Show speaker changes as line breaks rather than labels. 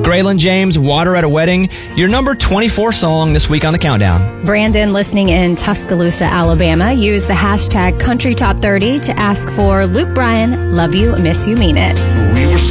Graylin James, Water at a Wedding, your number 24 song this week on the countdown.
Brandon, listening in Tuscaloosa, Alabama, used the hashtag CountryTop30 to ask for Luke Bryan, Love You, Miss You, Mean It.
We were